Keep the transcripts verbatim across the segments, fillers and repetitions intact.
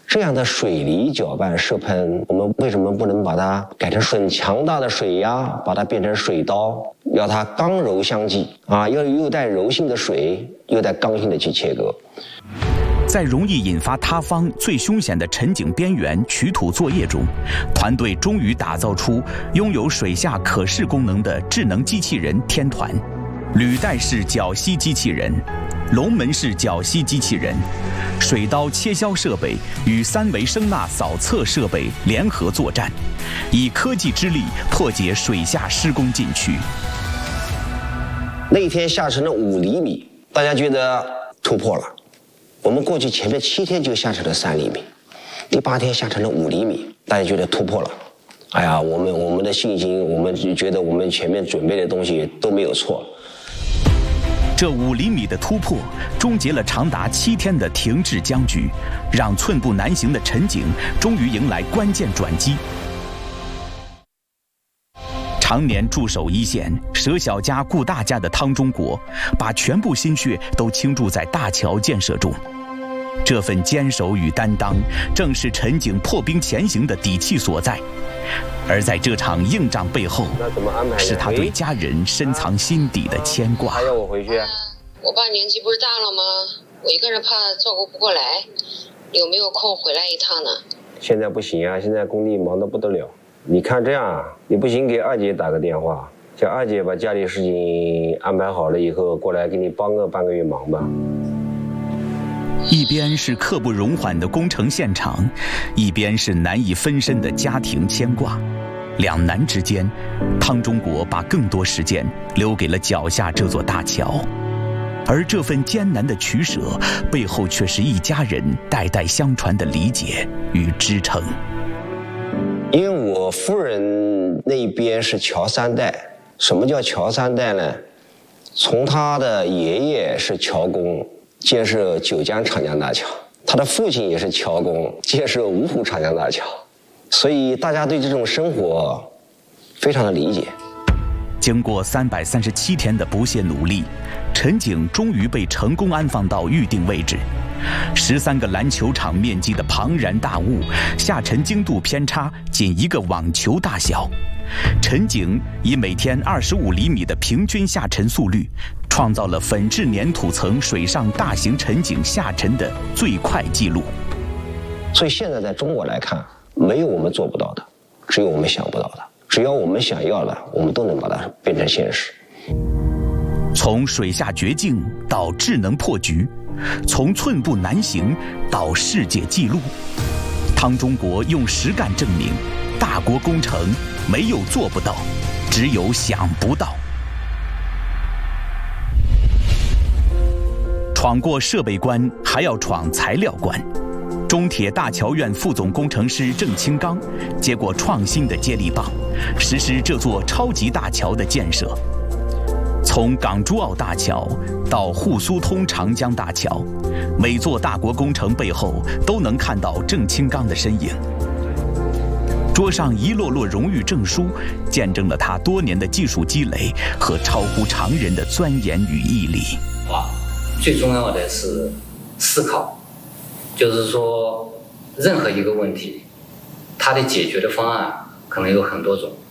这样的水泥搅拌射喷，我们为什么不能把它改成很强大的水压，把它变成水刀，要它刚柔相济啊，要又带柔性的水，又带刚性的去切割。 在容易引发塌方、最凶险的沉井边缘取土作业中，团队终于打造出拥有水下可视功能的智能机器人天团，履带式绞吸机器人、龙门式绞吸机器人、水刀切削设备与三维声呐扫测设备联合作战，以科技之力破解水下施工禁区。 那一天下沉了五厘米，大家觉得突破了。我们过去前面七天就下沉了三厘米，第八天下沉了五厘米，大家觉得突破了。哎呀，我们我们的信心，我们就觉得我们前面准备的东西都没有错。 这五厘米的突破，终结了长达七天的停滞僵局，让寸步难行的沉井终于迎来关键转机。常年驻守一线、舍小家顾大家的汤中国，把全部心血都倾注在大桥建设中。这份坚守与担当，正是沉井破冰前行的底气所在。而在这场硬仗背后，是他对家人深藏心底的牵挂。 还要我回去？ 我爸年纪不是大了吗？我一个人怕照顾不过来，有没有空回来一趟呢？ 现在不行啊，现在工地忙得不得了。你看这样啊，你不行给二姐打个电话，叫二姐把家里事情安排好了以后，过来给你帮个半个月忙吧。 一边是刻不容缓的工程现场，一边是难以分身的家庭牵挂，两难之间，汤中国把更多时间留给了脚下这座大桥，而这份艰难的取舍背后，却是一家人代代相传的理解与支撑。 因为我夫人那边是桥三代，什么叫桥三代呢？从他的爷爷是桥工，建设九江长江大桥，他的父亲也是桥工，建设芜湖长江大桥，所以大家对这种生活非常的理解。 经过三百三十七天的不懈努力，沉井终于被成功安放到预定位置。十三个篮球场面积的庞然大物，下沉精度偏差仅一个网球大小。沉井以每天二十五厘米的平均下沉速率，创造了粉质粘土层水上大型沉井下沉的最快纪录。 所以现在在中国来看，没有我们做不到的，只有我们想不到的。只要我们想要的，我们都能把它变成现实。 从水下绝境到智能破局，从寸步难行到世界纪录，汤中国用实干证明，大国工程没有做不到，只有想不到。闯过设备关，还要闯材料关。中铁大桥院副总工程师郑清刚接过创新的接力棒，实施这座超级大桥的建设。从港珠澳大桥到沪苏通长江大桥，每座大国工程背后都能看到郑清刚的身影。桌上一摞摞荣誉证书，见证了他多年的技术积累和超乎常人的钻研与毅力。 啊，最重要的是思考，就是说任何一个问题，它的解决的方案可能有很多种。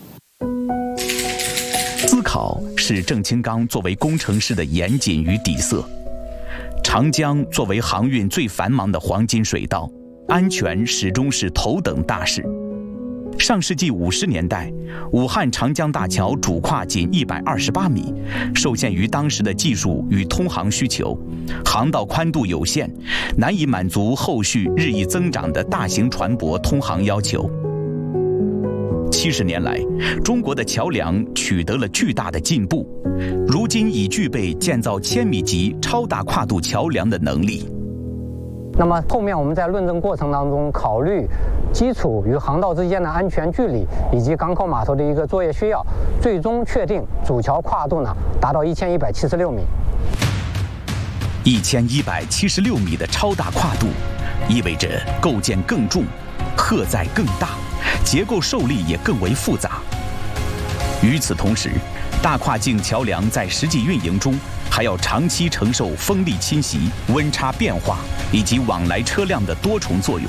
思考是郑清刚作为工程师的严谨与底色。长江作为航运最繁忙的黄金水道，安全始终是头等大事。上世纪五十年代，武汉长江大桥主跨仅一百二十八米，受限于当时的技术与通航需求，航道宽度有限，难以满足后续日益增长的大型船舶通航要求。七十年来，中国的桥梁取得了巨大的进步，如今已具备建造千米级超大跨度桥梁的能力。 那么后面我们在论证过程当中，考虑基础与航道之间的安全距离，以及港口码头的一个作业需要，最终确定主桥跨度呢达到一千一百七十六米。 一千一百七十六米的超大跨度，意味着构件更重，荷载更大，结构受力也更为复杂。与此同时，大跨境桥梁在实际运营中还要长期承受风力侵袭、温差变化以及往来车辆的多重作用。